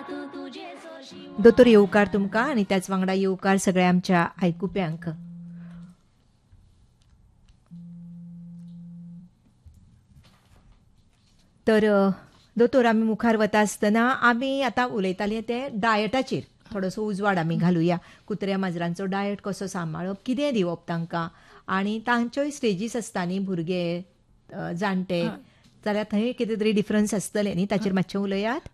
दोतोर येवकार तुमकां आनी त्याच वांगडा येवकार सगळ्या आमच्या आयकुप्यांक. तर दोतोर आमी मुखार वता आसतना आमी आतां उलयतालीं ते डायटाचेर थोडोसो उजवाड आमी घालुया. कुत्र्या माजरांचो डायट कसो सांबाळप, कितें दिवप तांकां, आनी तांच्योय स्टेजीस आसता न्ही, भुरगे जाणटे, जाल्यार थंय कितें तरी डिफरन्स आसतलें न्ही, ताचेर मातशें उलयात.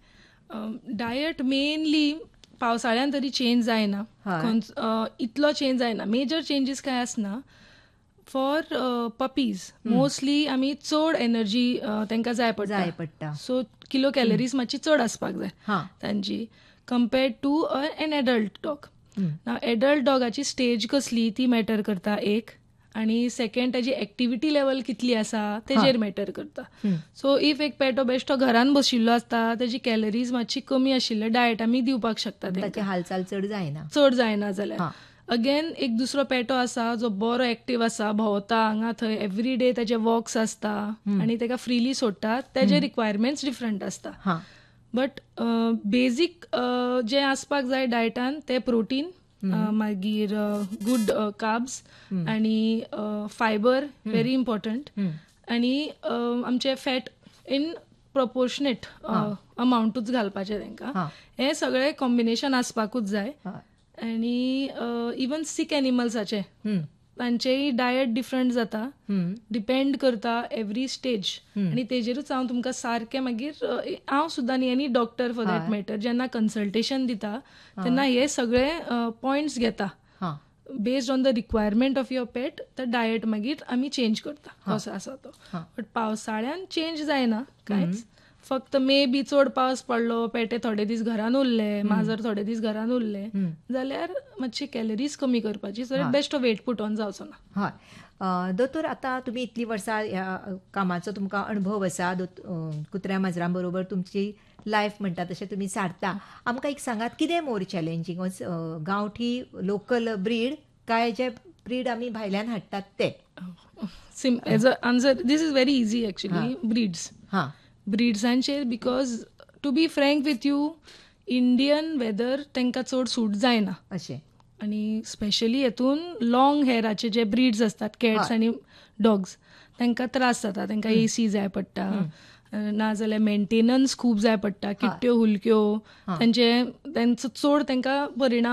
डायट मेनली पावसाळ्यान तरी चेंज जायना, इतलो चेंज जायना, मेजर चेंजीस काय आसना. फॉर पपीज मोस्टली आमी चड एनर्जी तांकां जाय पडटा, सो किलो कॅलरीज मातशी चड आसपाक जाय तांची compared to an adult dog. Adult डॉगाची stage कसली ती मॅटर करता एक, आनी सेकंड ताजी एक्टिविटी लेवल कितली आसा तेजेर मॅटर करता. सो इफ एक पेटो बेश्टो घरान बशिल्लो आसता, ताजी कॅलरीज मातशी कमी आशिल्ले डायट आमी दिवपाक शकता, ताची हालचाल चड जायना जाल्यार. अगेन एक दुसरो पेटो आसा जो बरो एक्टीव आसा, भोंवता हांगा थंय, एवरी डे ताजे वॉक्स आसता आनी ताका फ्रीली सोडटात, तेजे रिक्वायरमेंट्स डिफरंट आसता. बट बेजीक जें आसपाक जाय डायटान ते प्रोटीन, मागीर गूड कार्ब्स आनी फायबर व्हेरी इम्पॉर्टंट, आनी आमचे फॅट इन प्रपोर्शनेट अमाउंटूच घालपाचें तांकां. हें सगळें कॉम्बिनेशन आसपाकूच जाय. आनी इवन सीक एनिमल्साचे तांचेय डायट डिफरंट जाता, डिपेंड करता एवरी स्टेज, आनी तेजेरूच हांव तुमकां सारकें मागीर हांव सुद्दां न्ही, any doctor for that matter जेन्ना कन्सल्टेशन दिता तेन्ना हे सगळे पॉयंट्स घेता. Based on the requirement of your पेट तो डायट मागीर आमी चेंज करता कसो आसा तो. बट पावसाळ्यान चेंज जायना कांयच, फक्त मे बी चड पावस पडलो, पेटे थोडे दीस घरान उरले, माजर थोडे दीस घरान उरले जाल्यार मातशी कॅलरीज कमी करपाची, सो बेश्टो वेट पुट ऑन जावचो ना. हय दोतोर, आतां तुमी इतलीं वर्सां ह्या कामाचो तुमकां अणभव आसा, कुत्र्या माजरां बरोबर तुमची लायफ म्हणटा तशें तुमी सारता. आमकां एक सांगात, कितें मोर चॅलेंजींग, गांवठी लोकल ब्रीड काय जे ब्रीड आमी भायल्यान हाडटात ते? As a answer this is very easy actually. ब्रिड्सांचेर, because to be frank with you, Indian weather तांकां चड सूट जायना अशें, आनी स्पेशली हेतून लॉंग हेराचे जे ब्रिड्स असतात, कॅट्स आनी डॉग्स, तांकां त्रास जाता. तांकां एसी जाय पडटा, नाजाल्यार मेंटेनन्स खूब जाय पडटा, किट्ट्यो हुलक्यो, तांचो चड तांकां परिणाम